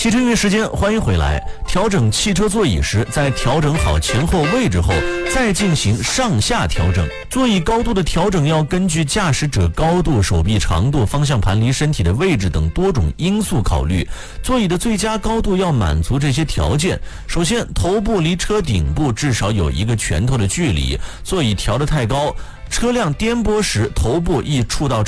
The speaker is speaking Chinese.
汽车音乐时间，欢迎回来。调整汽车座椅时，在调整好前后位置后，再进行上下调整。座椅高度的调整要根据驾驶者高度、手臂长度、方向盘离身体的位置等多种因素考虑。座椅的最佳高度要满足这些条件。首先，头部离车顶部至少有1个拳头的距离。座椅调得太高，车辆颠簸时头部易触到